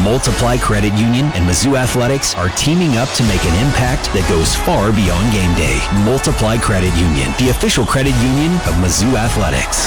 Multiply Credit Union and Mizzou Athletics are teaming up to make an impact that goes far beyond game day. Multiply Credit Union, the official credit union of Mizzou Athletics.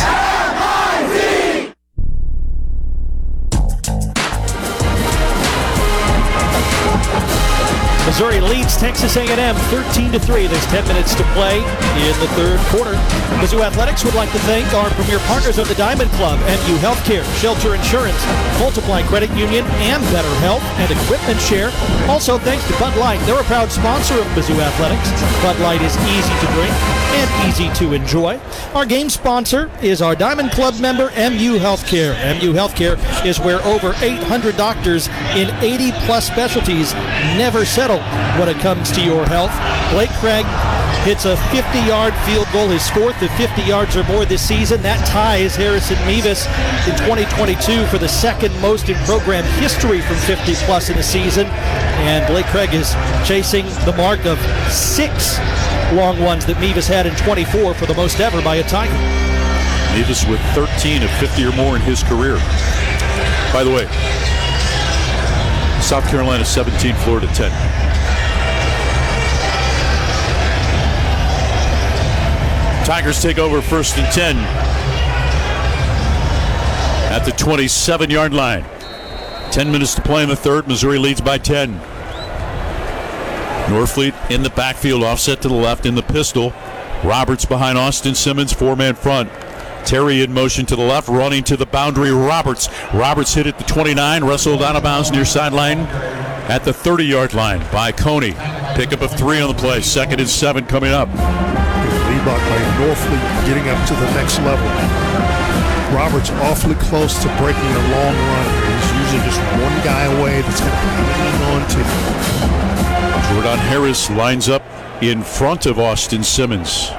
Missouri leads Texas A&M 13-3. There's 10 minutes to play in the third quarter. Mizzou Athletics would like to thank our premier partners of the Diamond Club, MU Healthcare, Shelter Insurance, Multiply Credit Union, and Better Health and Equipment Share. Also, thanks to Bud Light. They're a proud sponsor of Mizzou Athletics. Bud Light is easy to drink and easy to enjoy. Our game sponsor is our Diamond Club member, MU Healthcare. MU Healthcare is where over 800 doctors in 80-plus specialties never settle when it comes to your health. Blake Craig hits a 50-yard field goal, his fourth of 50 yards or more this season. That ties Harrison Mevis in 2022 for the second most in program history from 50-plus in a season. And Blake Craig is chasing the mark of 6 long ones that Mevis had in 24 for the most ever by a Tiger. Mevis with 13 of 50 or more in his career. By the way, South Carolina 17, Florida 10. Tigers take over 1st and 10 at the 27-yard line. 10 minutes to play in the third. Missouri leads by 10. Norfleet in the backfield, offset to the left in the pistol. Roberts behind Austin Simmons, 4-man front. Terry in motion to the left, running to the boundary. Roberts hit at the 29, wrestled out of bounds near sideline at the 30-yard line by Coney. Pickup of 3 on the play. 2nd and 7 coming up. Leibach by Norfleet getting up to the next level. Roberts awfully close to breaking a long run. He's usually just one guy away that's going to be hanging on to him. Jordan Harris lines up in front of Austin Simmons.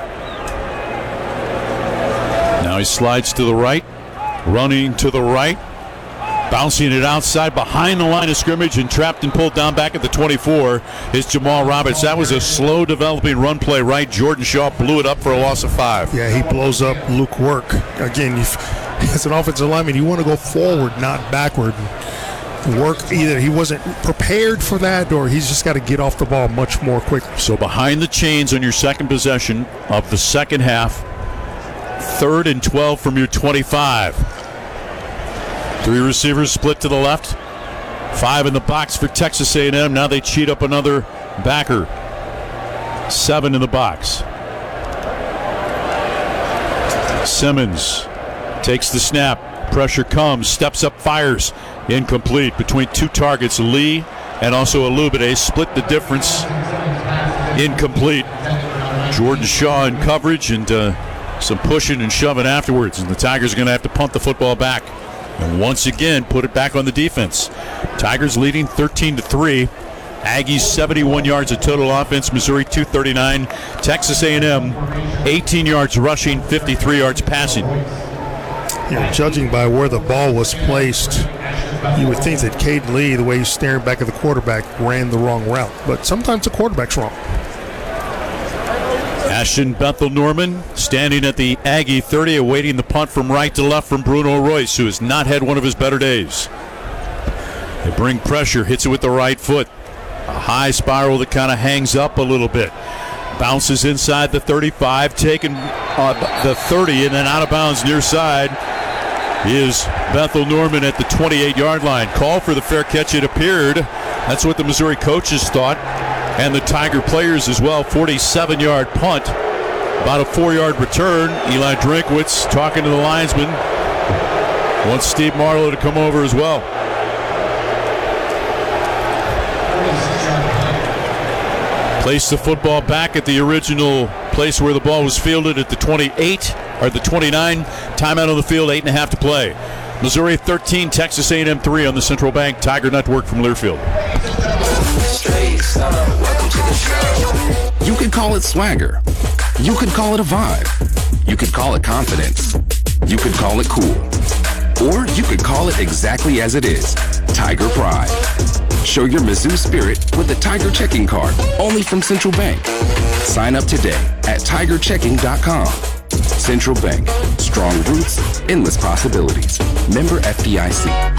Now he slides to the right, running to the right, bouncing it outside behind the line of scrimmage, and trapped and pulled down back at the 24 is Jamal Roberts. That was a slow developing run play right. Jordan Shaw blew it up for a loss of 5. Yeah, he blows up Luke Work. Again, as an offensive lineman, you want to go forward, not backward. Work, either he wasn't prepared for that or he's just got to get off the ball much more quickly. So behind the chains on your second possession of the second half, 3rd and 12 from your 25. 3 receivers split to the left. 5 in the box for Texas A&M. Now they cheat up another backer. 7 in the box. Simmons takes the snap. Pressure comes. Steps up, fires. Incomplete between 2 targets. Lee and also Alubide split the difference. Incomplete. Jordan Shaw in coverage and some pushing and shoving afterwards. And the Tigers are going to have to punt the football back. And once again, put it back on the defense. Tigers leading 13-3. Aggies 71 yards of total offense. Missouri 239. Texas A&M 18 yards rushing, 53 yards passing. Judging by where the ball was placed, you would think that Caden Lee, the way he's staring back at the quarterback, ran the wrong route. But sometimes the quarterback's wrong. Ashton Bethel Norman standing at the Aggie 30, awaiting the punt from right to left from Bruno Royce, who has not had one of his better days. They bring pressure, hits it with the right foot. A high spiral that kind of hangs up a little bit. Bounces inside the 35, taken the 30, and then out of bounds near side is Bethel Norman at the 28-yard line. Call for the fair catch, it appeared. That's what the Missouri coaches thought, and the Tiger players as well. 47-yard punt, about a 4-yard return. Eli Drinkwitz talking to the linesman. Wants Steve Marlowe to come over as well. Place the football back at the original place where the ball was fielded at the 28 or the 29. Timeout on the field, 8.5 to play. Missouri 13, Texas A&M 3 on the Central Bank Tiger Network from Learfield. You could call it swagger. You could call it a vibe. You could call it confidence. You could call it cool. Or you could call it exactly as it is, Tiger Pride. Show your Mizzou spirit with the Tiger Checking Card, only from Central Bank. Sign up today at tigerchecking.com. Central Bank, strong roots, endless possibilities. Member FDIC.